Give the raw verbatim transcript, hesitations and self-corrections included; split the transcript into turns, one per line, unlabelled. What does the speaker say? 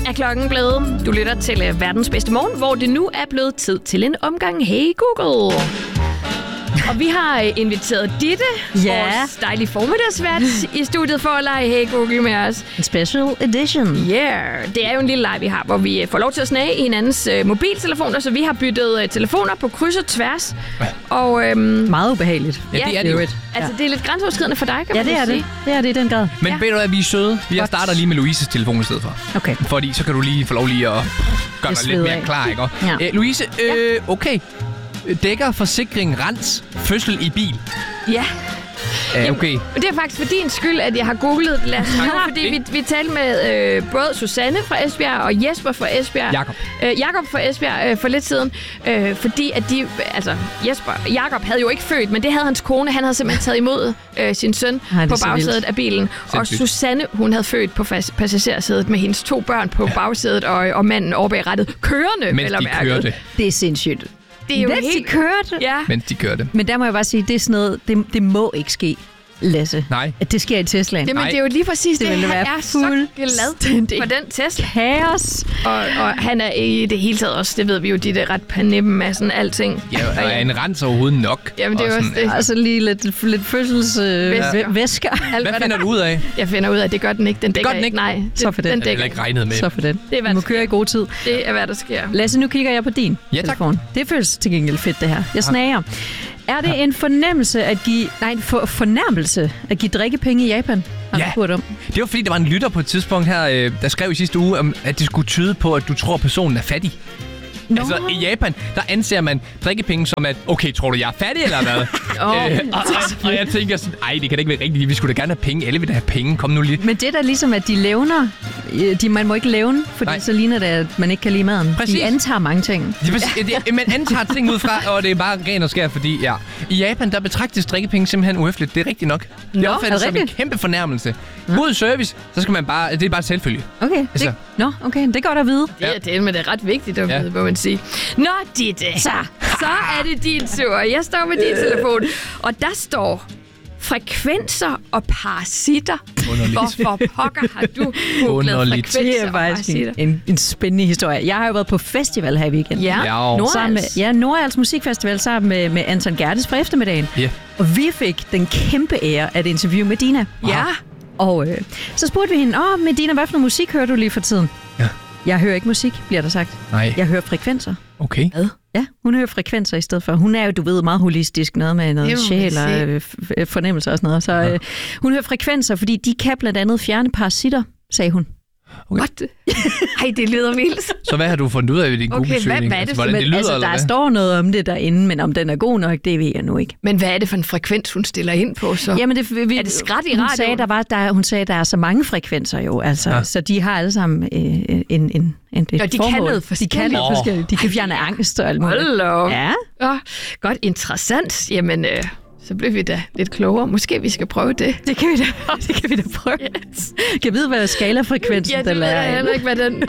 er klokken blevet. Du lytter til uh, verdens bedste morgen, hvor det nu er blevet tid til en omgang Hey Google. Og vi har uh, inviteret Ditte,
ja.
vores dejlige formiddagsvært, i studiet for at lege Hey Google med os.
En special edition.
Yeah, det er jo en lille leg, vi har, hvor vi uh, får lov til at snage i hinandens uh, mobiltelefoner, så vi har byttet uh, telefoner på kryds og tværs. Og, um,
meget ubehageligt.
Ja, det er det jo.
Altså, ja. det er lidt grænseoverskridende for dig, kan
ja,
man
det er
sige.
det. Det er det i den grad.
Men
ja.
ved du hvad, vi er søde. Vi starter lige med Louises telefon i stedet for.
Okay.
Fordi så kan du lige få lov lige at gøre dig lidt mere
af.
klar, ikke?
Ja.
Æ, Louise, øh, okay. Dækker forsikring Rens fødsel i bil?
Ja.
Ja, okay.
Jamen, det er faktisk for din skyld, at jeg har googlet det. Fordi vi, vi talte med øh, både Susanne fra Esbjerg og Jesper fra Esbjerg.
Jakob.
Øh, Jakob fra Esbjerg øh, for lidt siden. Øh, fordi at de, altså Jesper, Jakob havde jo ikke født, men det havde hans kone. Han havde simpelthen taget imod øh, sin søn
Ej,
på bagsædet af bilen. Og Susanne, hun havde født på passagersædet med hendes to børn på ja. bagsædet, og, og manden over bag rattet kørende.
Mens de kørte.
Det er sindssygt.
Det er jo
Mens
helt...
de kørte?
Ja.
Mens de kørte.
Men der må jeg bare sige, det er sådan noget, det, det må ikke ske, Lasse.
Nej.
At det sker i Teslaen.
Jamen, det er jo lige præcis det.
Det
det.
ville
Han
være
er så glad for den Tesla.
Kaos.
Og, og han er i det hele taget også, det ved vi jo, de der ret panippen med sådan alting.
Ja, og er en Rens overhovedet nok?
Jamen, det er også det.
Og så lige lidt, lidt fødselsvæsker. Øh, væsker.
Alt,
hvad finder du ud af?
Jeg finder ud af, at det gør den ikke. Den dækker
gør den ikke?
Nej, det,
så for den.
den
dækker. Jeg ikke regnet med.
Så for den.
Det er, hvad
du må køre i god tid.
Det er, hvad der sker.
Lasse, nu kigger jeg på din
ja,
telefon. Det føles til gengæld fedt, det her. Jeg snager. Er det en fornemmelse at give... Nej, en for, fornærmelse at give drikkepenge i Japan? Har
ja.
du spurgt om?
Det var fordi, der var en lytter på et tidspunkt her, der skrev i sidste uge, at det skulle tyde på, at du tror, at personen er fattig. No. Altså, i Japan, der anser man drikkepenge som, at okay, tror du, jeg er fattig, eller hvad?
oh,
øh, og, og jeg tænker sådan, ej, det kan da ikke være rigtigt. Vi skulle da gerne have penge. Alle vil da have penge. Kom nu lidt.
Men det er da ligesom, at de levner. De, man må ikke levne, fordi Nej. så ligner det, at man ikke kan lide maden. Præcis. De antager mange ting.
De, det, man antager ting ud fra, og det er bare ren og skær, fordi ja, i Japan, der betragtes drikkepenge simpelthen uhøfligt. Det er rigtigt nok. Det
Nå,
opfattes
er
som en kæmpe fornærmelse. Nå. Mod service, så skal man bare, det er bare selvfølge.
Okay, altså. det, nå, okay, det er godt at vide.
Ja, det er, men det er ret vigtigt at vide, ja. må man sige. Nå, Ditte, så, så er det din tur. Jeg står med din telefon, og der står frekvenser og parasitter. Hvorfor pokker har du googlet frekvenser og parasitter?
En, en spændende historie. Jeg har jo været på festival her i weekenden.
Ja, Nordals.
Ja, Nordals Musikfestival sammen med, med Anton Gerdes fra eftermiddagen.
Yeah.
Og vi fik den kæmpe ære at interviewe Medina.
Ja.
Og øh, så spurgte vi hende, åh, Medina, hvad for noget musik hører du lige for tiden?
Ja.
Jeg hører ikke musik, bliver der sagt.
Nej.
Jeg hører frekvenser.
Okay.
Hvad?
Ja, hun hører frekvenser i stedet for. Hun er jo, du ved, meget holistisk, noget med noget sjæl og øh, fornemmelser og sådan noget. Så øh, hun hører frekvenser, fordi de kan blandt andet fjerne parasitter, sagde hun.
Okay. What? Ej, det lyder vildt.
Så hvad har du fundet ud af i din
okay,
Google-søgning?
Hvad, hvad er det,
altså, hvordan det lyder,
altså,
eller
der
hvad?
står noget om det derinde, men om den er god nok, det ved jeg nu ikke.
Men hvad er det for en frekvens, hun stiller ind på så?
Jamen, det, vi,
er det skrat i
hun
radioen?
Sagde, der var, der, hun sagde, der er så mange frekvenser jo, altså, ja. Så de har alle sammen øh, en, en, en, et
ja, de
formål.
kan noget forskelligt.
De kan noget
oh.
forskelligt. De kan fjerne angst og alt muligt.
Hold op.
Ja.
Oh, godt, interessant. Jamen, øh, så bliver vi da lidt klogere. Måske vi skal prøve det.
Det kan vi da, det kan vi da prøve. Yes. Kan jeg vide, hvad skalafrekvensen
ja, det
der
ved jeg heller ikke, hvad den